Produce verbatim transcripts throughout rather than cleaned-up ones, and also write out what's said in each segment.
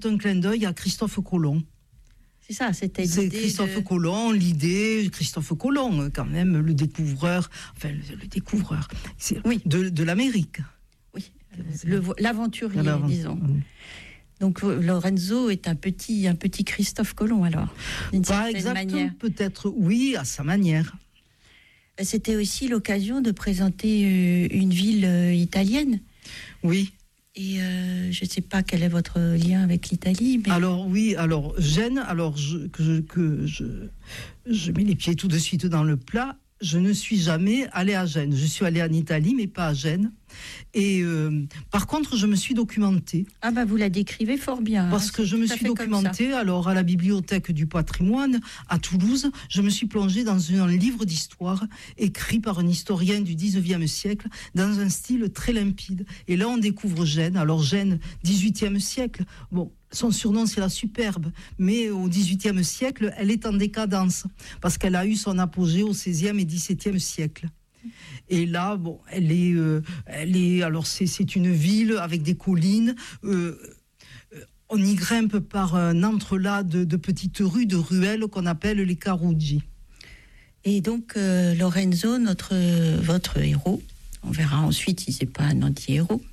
un clin d'œil à Christophe Colomb. C'est ça, c'était C'est l'idée Christophe de... Colomb, l'idée, Christophe Colomb, quand même, le découvreur, enfin, le, le découvreur, c'est, oui. de, de l'Amérique. Oui, le, l'aventurier, l'aventurier, disons. Donc Lorenzo est un petit, un petit Christophe Colomb, alors, d'une Pas certaine exactement, manière. peut-être, oui, à sa manière. C'était aussi l'occasion de présenter euh, une ville euh, italienne. Oui. Et euh, je ne sais pas quel est votre lien avec l'Italie. Mais... Alors oui, alors Gênes, alors je, que, je, que je, je mets les pieds tout de suite dans le plat. Je ne suis jamais allée à Gênes. Je suis allée en Italie, mais pas à Gênes. Et euh, par contre, je me suis documentée. Ah bah vous la décrivez fort bien. Parce hein, que je me suis documentée, alors à la Bibliothèque du Patrimoine, à Toulouse, je me suis plongée dans un livre d'histoire écrit par un historien du dix-neuvième siècle, dans un style très limpide. Et là, on découvre Gênes. Alors Gênes, dix-huitième siècle, bon... Son surnom, c'est la Superbe, mais au dix-huitième siècle, elle est en décadence, parce qu'elle a eu son apogée au seizième et dix-septième siècle. Et là, bon, elle est, euh, elle est, alors c'est, c'est une ville avec des collines. Euh, on y grimpe par un entrelac de, de petites rues, de ruelles qu'on appelle les Caruggi. Et donc, euh, Lorenzo, notre, votre héros, on verra ensuite si c'est pas un anti-héros.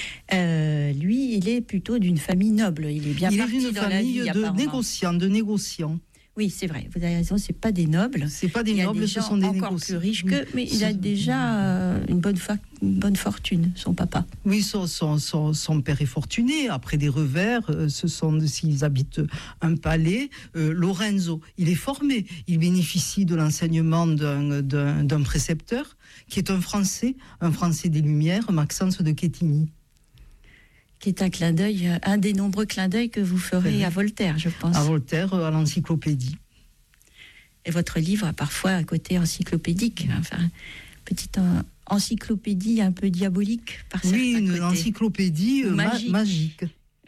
Euh, lui, il est plutôt d'une famille noble. Il est bien il parti est d'une dans la vie, famille de négociants, de négociants. Oui, c'est vrai. Vous avez raison. C'est pas des nobles. C'est pas des nobles, ce sont des négociants. Encore plus riches que, mais il a déjà euh, une bonne fa- une bonne fortune, son papa. Oui, son, son, son, son père est fortuné. Après des revers, euh, ce sont s'ils habitent un palais. Euh, Lorenzo, il est formé. Il bénéficie de l'enseignement d'un, d'un, d'un précepteur qui est un Français, un Français des Lumières, Maxence de Quetigny. Qui est un clin d'œil, un des nombreux clins d'œil que vous ferez oui. à Voltaire, je pense. À Voltaire, à l'encyclopédie. Et votre livre a parfois un côté encyclopédique, enfin, petite en, encyclopédie un peu diabolique par certains oui, une côtés. encyclopédie euh, magique. Ma- magique.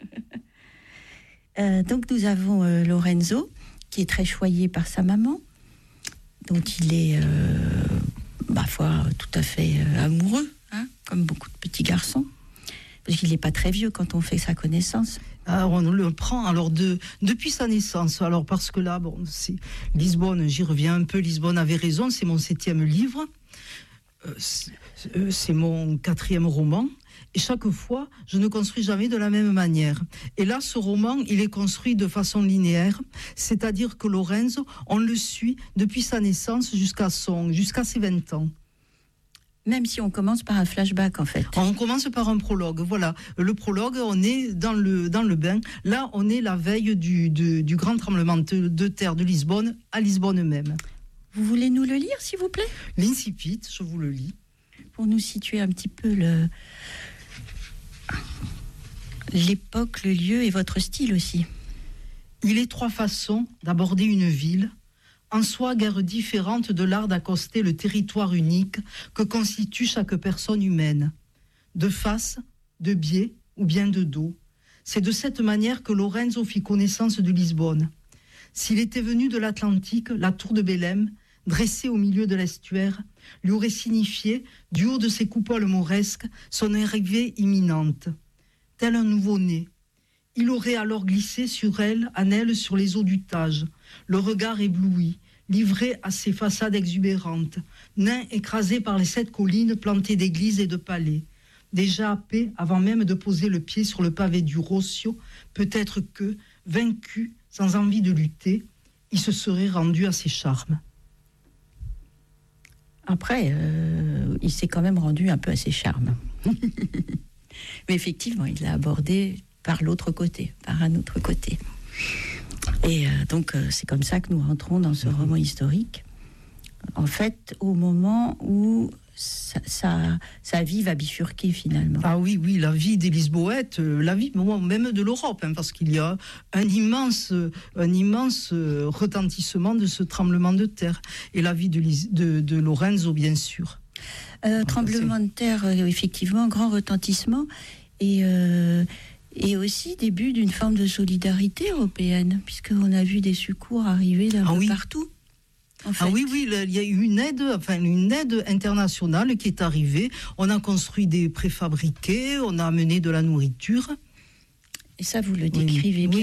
euh, donc nous avons euh, Lorenzo, qui est très choyé par sa maman, dont il est, euh, ma foi, tout à fait euh, amoureux, hein, comme beaucoup de petits garçons. Parce qu'il n'est pas très vieux quand on fait sa connaissance. Alors on le prend alors de, depuis sa naissance. Alors parce que là, bon, c'est Lisbonne, j'y reviens un peu. Lisbonne avait raison, c'est mon septième livre. Euh, c'est, c'est mon quatrième roman. Et chaque fois, je ne construis jamais de la même manière. Et là, ce roman, il est construit de façon linéaire. C'est-à-dire que Lorenzo, on le suit depuis sa naissance jusqu'à son, jusqu'à ses vingt ans. Même si on commence par un flashback, en fait. On commence par un prologue, voilà. Le prologue, on est dans le, dans le bain. Là, on est la veille du, du, du grand tremblement de, de terre de Lisbonne, à Lisbonne même. Vous voulez nous le lire, s'il vous plaît ? L'incipit, je vous le lis. Pour nous situer un petit peu le... l'époque, le lieu et votre style aussi. Il est trois façons d'aborder une ville, en soi guère différente de l'art d'accoster le territoire unique que constitue chaque personne humaine. De face, de biais ou bien de dos. C'est de cette manière que Lorenzo fit connaissance de Lisbonne. S'il était venu de l'Atlantique, la tour de Belém, dressée au milieu de l'estuaire, lui aurait signifié, du haut de ses coupoles mauresques, son arrivée imminente. Tel un nouveau-né. Il aurait alors glissé sur elle, en elle, sur les eaux du Tage, le regard ébloui, livré à ses façades exubérantes, nain écrasé par les sept collines plantées d'églises et de palais. Déjà happé, avant même de poser le pied sur le pavé du Rossio, peut-être que, vaincu, sans envie de lutter, il se serait rendu à ses charmes. Après, euh, il s'est quand même rendu un peu à ses charmes. Mais effectivement, il l'a abordé par l'autre côté, par un autre côté. Et euh, donc, euh, c'est comme ça que nous rentrons dans ce roman historique. En fait, au moment où sa, sa, sa vie va bifurquer finalement. Ah oui, oui, la vie des Lisboètes, euh, la vie même de l'Europe, hein, parce qu'il y a un immense, un immense euh, retentissement de ce tremblement de terre. Et la vie de, de, de Lorenzo, bien sûr. Euh, tremblement de terre, euh, effectivement, grand retentissement. Et... Euh, Et aussi début d'une forme de solidarité européenne, puisqu'on a vu des secours arriver d'un ah peu oui. partout. En fait. Ah oui, oui, il y a eu une aide, enfin une aide internationale qui est arrivée. On a construit des préfabriqués, on a amené de la nourriture. Et ça, vous le décrivez oui. bien.